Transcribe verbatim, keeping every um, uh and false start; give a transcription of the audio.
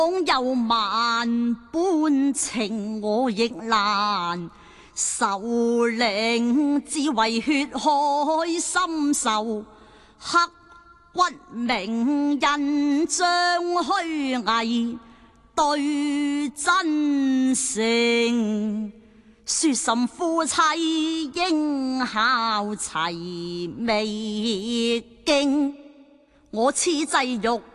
有萬般情我亦難，受領只為血海深仇，刻骨銘印將虛偽對真誠，說甚夫妻應孝齊眉經，我此際欲